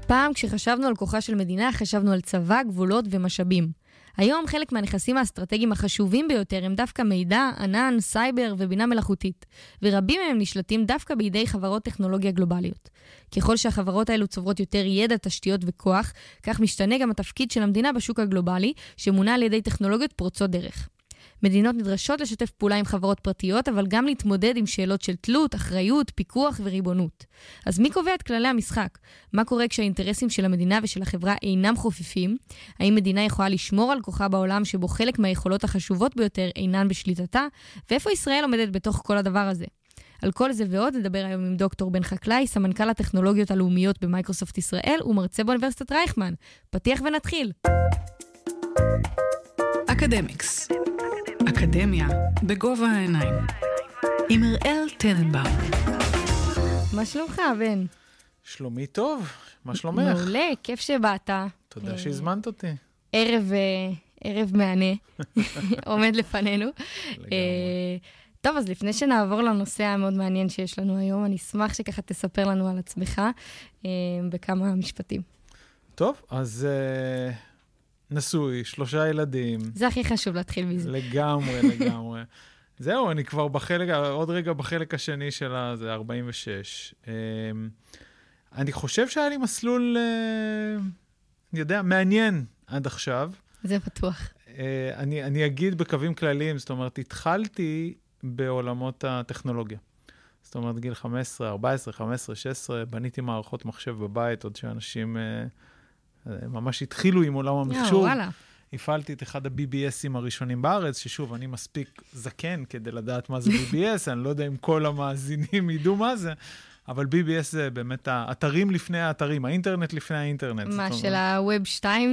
פעם כשחשבנו על כוחה של מדינה, חשבנו על צבא, גבולות ומשאבים. היום חלק מהנכסים האסטרטגיים החשובים ביותר הם דווקא מידע, ענן, סייבר ובינה מלאכותית, ורבים מהם נשלטים דווקא בידי חברות טכנולוגיה גלובליות. ככל שהחברות האלו צוברות יותר ידע, תשתיות וכוח, כך משתנה גם התפקיד של המדינה בשוק הגלובלי, שמונה על ידי טכנולוגיות פורצות דרך. מדינות נדרשות לשתף פעולה עם חברות פרטיות, אבל גם להתמודד עם שאלות של תלות, אחריות, פיקוח וריבונות. אז מי קובע את כללי המשחק? מה קורה כשהאינטרסים של המדינה ושל החברה אינם חופפים? האם מדינה יכולה לשמור על כוחה בעולם שבו חלק מהיכולות החשובות ביותר אינן בשליטתה? ואיפה ישראל עומדת בתוך כל הדבר הזה? על כל זה ועוד נדבר היום עם דוקטור בן חקלאי, סמנכ"ל הטכנולוגיות הלאומיות במייקרוסופט ישראל ומרצה באוניברסיטת רייכמן. פתיח ונתחיל. אקדמיקס. אקדמיה בגובה העיניים. עם אראל טננבאום. מה שלומך, בן? שלומי טוב, מה שלומך? מעולה, כיף שבאת. תודה שהזמנת אותי. ערב מענה עומד לפנינו. טוב, אז לפני שנעבור לנושא המאוד מעניין שיש לנו היום, אני אשמח שככה תספר לנו על עצמך בכמה משפטים. טוב, אז נשוי, 3 ילדים. זה הכי חשוב להתחיל מזה. לגמרי. זהו, אני כבר עוד רגע בחלק השני שלה, זה 46. אני חושב שהיה לי מסלול, אני יודע, מעניין עד עכשיו. זה בטוח. אני אגיד בקווים כלליים, זאת אומרת, התחלתי בעולמות הטכנולוגיה. זאת אומרת, גיל 15, 14, 15, 16, בניתי מערכות מחשב בבית, עוד שאנשים ממש התחילו עם עולם המחשוב. הפעלתי את אחד ה-BBSים הראשונים בארץ, ששוב, אני מספיק זקן כדי לדעת מה זה BBS, אני לא יודע אם כל המאזינים ידעו מה זה, אבל BBS זה באמת האתרים לפני האתרים, האינטרנט לפני האינטרנט. מה, של הווב 2?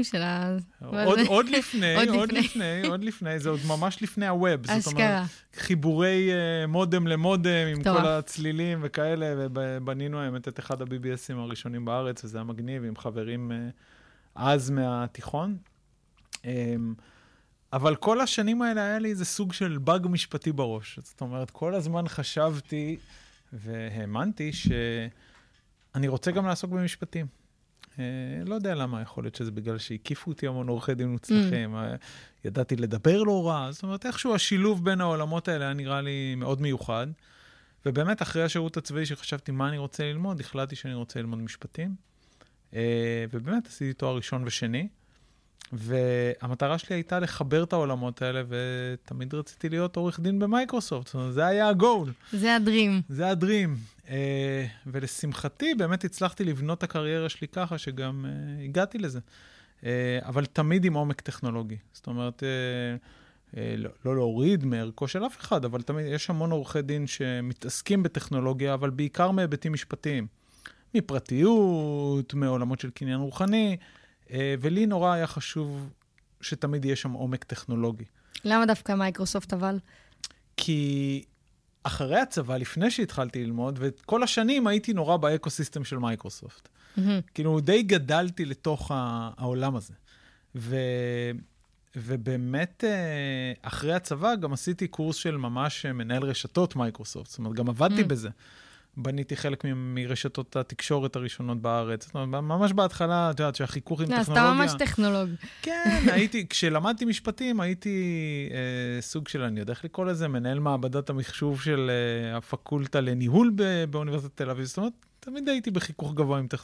עוד לפני, זה עוד ממש לפני הווב. אשכרה. חיבורי מודם למודם, עם כל הצלילים וכאלה, ובנינו האמת את אחד ה-BBSים הראשונים בארץ, וזה היה מגניב, עם חברים אז מהתיכון. אבל כל השנים האלה היה לי איזה סוג של באג משפטי בראש. זאת אומרת, כל הזמן חשבתי והאמנתי שאני רוצה גם לעסוק במשפטים. לא יודע למה, יכול להיות שזה בגלל שהקיפו אותי המון עורכי דין מוצלחים, ידעתי לדבר לא רע, זאת אומרת, איכשהו השילוב בין העולמות האלה היה נראה לי מאוד מיוחד, ובאמת אחרי השירות הצבאי שחשבתי מה אני רוצה ללמוד, החלטתי שאני רוצה ללמוד משפטים, ובאמת עשיתי תואר ראשון ושני, והמטרה שלי הייתה לחבר את העולמות האלה, ותמיד רציתי להיות עורך דין במייקרוסופט. זאת אומרת, זה היה הגול. זה הדרים. ולשמחתי, באמת הצלחתי לבנות את הקריירה שלי ככה, שגם הגעתי לזה. אבל תמיד עם עומק טכנולוגי. זאת אומרת, לא להוריד מערכו של אף אחד, אבל תמיד יש המון עורכי דין שמתעסקים בטכנולוגיה, אבל בעיקר מהיבטים משפטיים. מפרטיות, מעולמות של קניין רוחני, ולי נורא היה חשוב שתמיד יהיה שם עומק טכנולוגי. למה דווקא מייקרוסופט אבל? כי אחרי הצבא, לפני שהתחלתי ללמוד, וכל השנים הייתי נורא באקוסיסטם של מייקרוסופט. כאילו די גדלתי לתוך העולם הזה. ובאמת אחרי הצבא גם עשיתי קורס של ממש מנהל רשתות מייקרוסופט. זאת אומרת, גם עבדתי בזה. בניתי חלק מרשתות התקשורת הראשונות בארץ. זאת אומרת, ממש בהתחלה, את יודעת, שהחיכוך עם טכנולוגיה... אתה ממש טכנולוג. כן, כשלמדתי משפטים, הייתי סוג של, אני יודע איך לקרוא לזה, מנהל מעבדת המחשוב של הפקולטה לניהול באוניברסיטת תל אביב. זאת אומרת, תמיד הייתי בחיכוך גבוה עם טכנולוגיה.